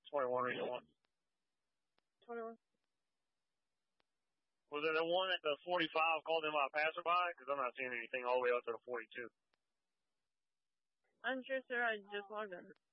21 or you want? 21. Was it the one at the 45 called in by a passerby? Because I'm not seeing anything all the way up to the 42. I'm sure, sir. I just logged in.